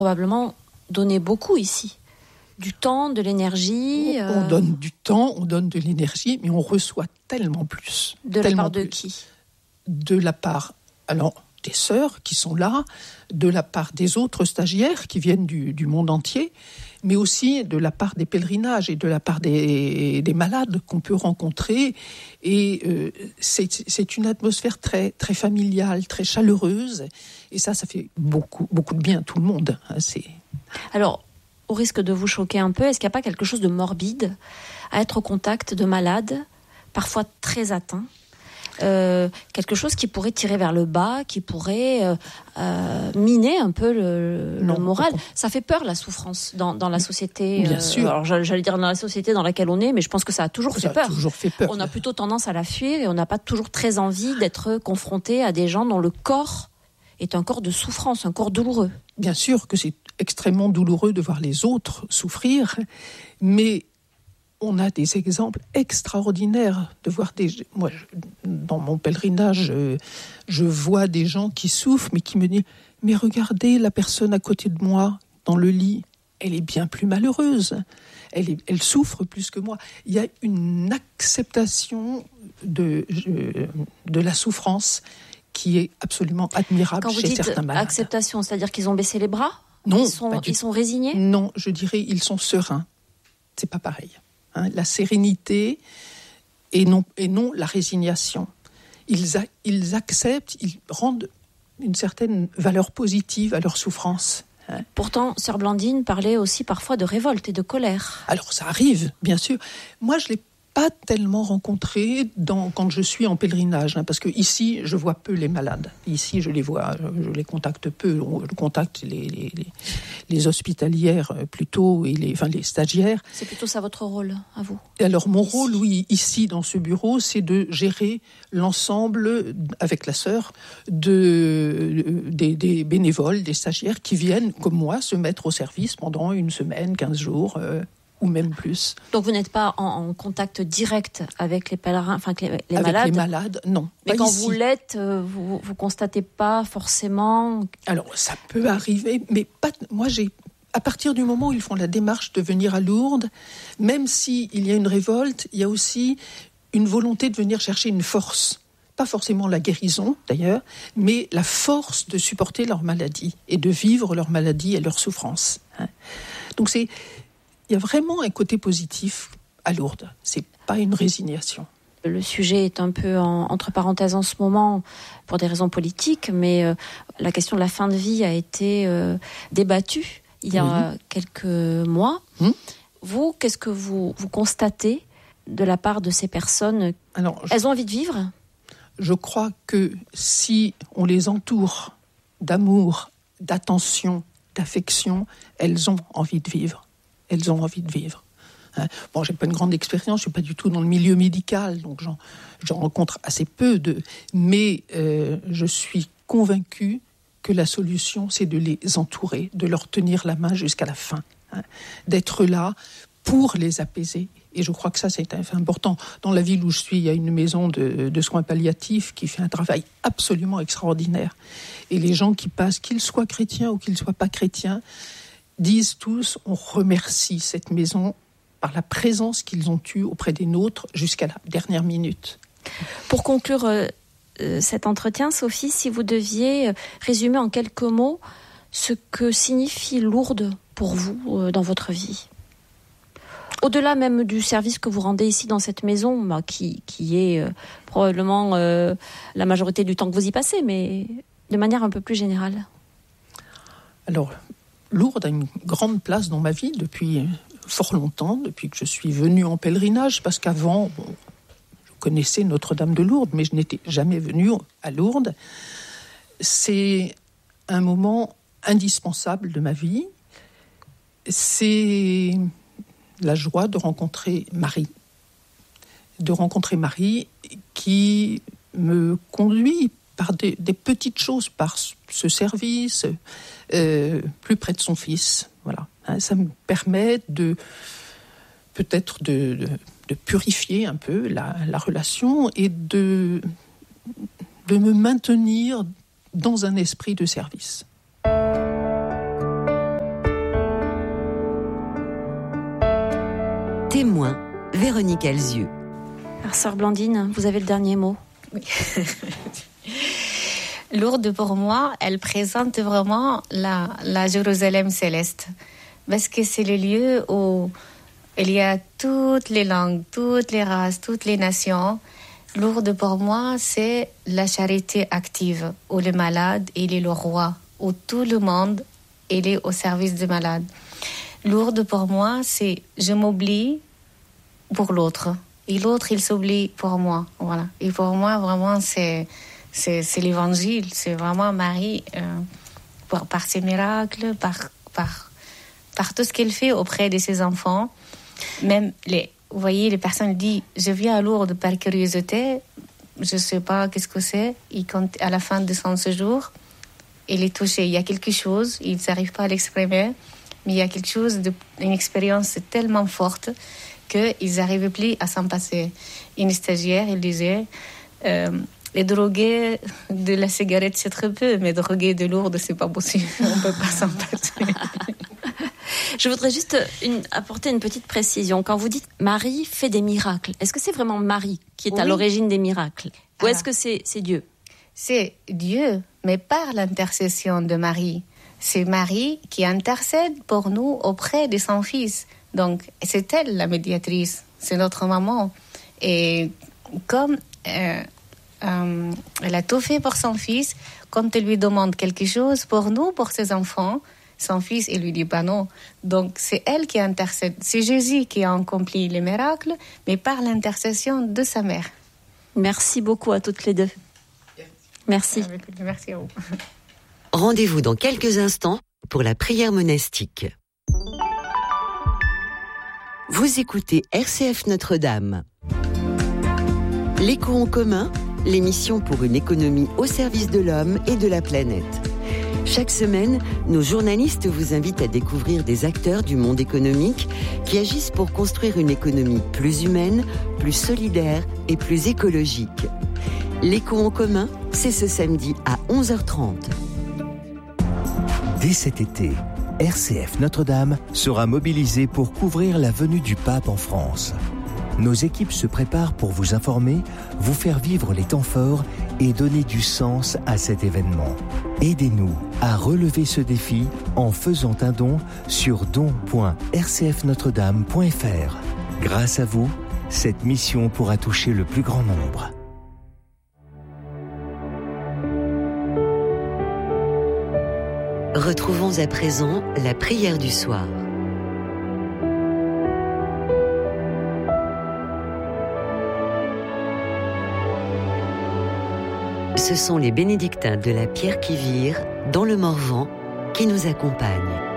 Probablement donner beaucoup ici. Du temps, de l'énergie. On donne du temps, on donne de l'énergie, mais on reçoit tellement plus. De la part de qui ? De la part, alors, des sœurs qui sont là, de la part des autres stagiaires qui viennent du monde entier, mais aussi de la part des pèlerinages et de la part des malades qu'on peut rencontrer. Et c'est une atmosphère très, très familiale, très chaleureuse. Et ça fait beaucoup, beaucoup de bien à tout le monde. Alors, au risque de vous choquer un peu, est-ce qu'il n'y a pas quelque chose de morbide à être au contact de malades, parfois très atteints, quelque chose qui pourrait tirer vers le bas, qui pourrait miner un peu le moral. Ça fait peur, la souffrance dans la société. Bien sûr. Alors j'allais dire dans la société dans laquelle on est, mais je pense que ça a toujours fait peur. Toujours fait peur. On a plutôt tendance à la fuir et on n'a pas toujours très envie d'être confronté à des gens dont le corps est un corps de souffrance, un corps douloureux. Bien sûr que c'est extrêmement douloureux de voir les autres souffrir, mais on a des exemples extraordinaires de voir moi, dans mon pèlerinage, je vois des gens qui souffrent, mais qui me disent « Mais regardez, la personne à côté de moi, dans le lit, elle est bien plus malheureuse. Elle souffre plus que moi. » Il y a une acceptation de la souffrance qui est absolument admirable chez certains malades. Quand vous dites acceptation, c'est-à-dire qu'ils ont baissé les bras ? Non, ils sont résignés ? Non, je dirais ils sont sereins. C'est pas pareil. La sérénité et non la résignation. Ils acceptent, ils rendent une certaine valeur positive à leur souffrance. Pourtant, sœur Blandine parlait aussi parfois de révolte et de colère. Alors ça arrive, bien sûr. Moi, je l'ai pas tellement rencontré quand je suis en pèlerinage, parce que ici je vois peu les malades. Ici je les vois, je les contacte peu. Je contacte les hospitalières plutôt et les stagiaires. C'est plutôt ça votre rôle, à vous. Et alors mon rôle, oui, ici dans ce bureau, c'est de gérer l'ensemble avec la sœur des bénévoles, des stagiaires qui viennent comme moi se mettre au service pendant une semaine, 15 jours. Ou même plus. Donc vous n'êtes pas en contact direct avec les pèlerins, enfin avec les malades. Avec les malades, non. Mais quand ici. vous l'êtes, vous constatez pas forcément. Alors ça peut arriver, mais pas. Moi à partir du moment où ils font la démarche de venir à Lourdes, même s'il y a une révolte, il y a aussi une volonté de venir chercher une force. Pas forcément la guérison d'ailleurs, mais la force de supporter leur maladie et de vivre leur maladie et leur souffrance. Donc il y a vraiment un côté positif à Lourdes. C'est pas une résignation. Le sujet est un peu entre parenthèses en ce moment pour des raisons politiques, mais la question de la fin de vie a été débattue il y a quelques mois. Vous, qu'est-ce que vous constatez de la part de ces personnes ? Alors, elles ont envie de vivre ? Je crois que si on les entoure d'amour, d'attention, d'affection, elles ont envie de vivre. Elles ont envie de vivre. Bon, j'ai pas une grande expérience, je suis pas du tout dans le milieu médical, donc j'en rencontre assez peu mais je suis convaincue que la solution, c'est de les entourer, de leur tenir la main jusqu'à la fin, d'être là pour les apaiser. Et je crois que ça, c'est important. Dans la ville où je suis, il y a une maison de soins palliatifs qui fait un travail absolument extraordinaire. Et les gens qui passent, qu'ils soient chrétiens ou qu'ils soient pas chrétiens, disent tous, on remercie cette maison par la présence qu'ils ont eue auprès des nôtres jusqu'à la dernière minute. Pour conclure cet entretien, Sophie, si vous deviez résumer en quelques mots ce que signifie Lourdes pour vous dans votre vie, au-delà même du service que vous rendez ici dans cette maison, qui est probablement la majorité du temps que vous y passez, mais de manière un peu plus générale. Alors, Lourdes a une grande place dans ma vie depuis fort longtemps, depuis que je suis venue en pèlerinage, parce qu'avant, je connaissais Notre-Dame de Lourdes, mais je n'étais jamais venue à Lourdes. C'est un moment indispensable de ma vie. C'est la joie de rencontrer Marie. De rencontrer Marie qui me conduit par des petites choses, par ce service, plus près de son fils. Voilà. Ça me permet peut-être de purifier un peu la relation et de me maintenir dans un esprit de service. Témoin, Véronique Alzieux. Alors, sœur Blandine, vous avez le dernier mot. Oui. Lourdes, pour moi, elle présente vraiment la Jérusalem céleste. Parce que c'est le lieu où il y a toutes les langues, toutes les races, toutes les nations. Lourdes, pour moi, c'est la charité active, où le malade, il est le roi, où tout le monde, il est au service du malade. Lourdes, pour moi, c'est je m'oublie pour l'autre. Et l'autre, il s'oublie pour moi. Voilà. Et pour moi, vraiment, c'est l'évangile. C'est vraiment Marie, par ses miracles, par tout ce qu'elle fait auprès de ses enfants. Même vous voyez, les personnes disent, je viens à Lourdes par curiosité, je ne sais pas qu'est-ce que c'est. Et quand, à la fin de son séjour, il est touché. Il y a quelque chose, ils n'arrivent pas à l'exprimer, mais il y a quelque chose, une expérience tellement forte qu'ils n'arrivaient plus à s'en passer. Une stagiaire, elle disait, les drogués de la cigarette, c'est très peu, mais drogués de Lourdes, c'est pas possible. On ne peut pas s'en passer. Je voudrais juste apporter une petite précision. Quand vous dites Marie fait des miracles, est-ce que c'est vraiment Marie qui est à l'origine des miracles? Ou est-ce que c'est Dieu? C'est Dieu, mais par l'intercession de Marie. C'est Marie qui intercède pour nous auprès de son Fils. Donc, c'est elle la médiatrice, c'est notre maman. Et comme elle a tout fait pour son Fils, quand elle lui demande quelque chose pour nous, pour ses enfants, son Fils, il lui dit pas non. Donc, c'est elle qui intercède. C'est Jésus qui a accompli les miracles, mais par l'intercession de sa mère. Merci beaucoup à toutes les deux. Merci. Merci à vous. Rendez-vous dans quelques instants pour la prière monastique. Vous écoutez RCF Notre-Dame. L'écho en commun, l'émission pour une économie au service de l'homme et de la planète. Chaque semaine, nos journalistes vous invitent à découvrir des acteurs du monde économique qui agissent pour construire une économie plus humaine, plus solidaire et plus écologique. L'écho en commun, c'est ce samedi à 11h30. Dès cet été, RCF Notre-Dame sera mobilisée pour couvrir la venue du pape en France. Nos équipes se préparent pour vous informer, vous faire vivre les temps forts et donner du sens à cet événement. Aidez-nous à relever ce défi en faisant un don sur don.rcfnotredame.fr. Grâce à vous, cette mission pourra toucher le plus grand nombre. Retrouvons à présent la prière du soir. Ce sont les bénédictins de la Pierre qui vire, dans le Morvan, qui nous accompagnent.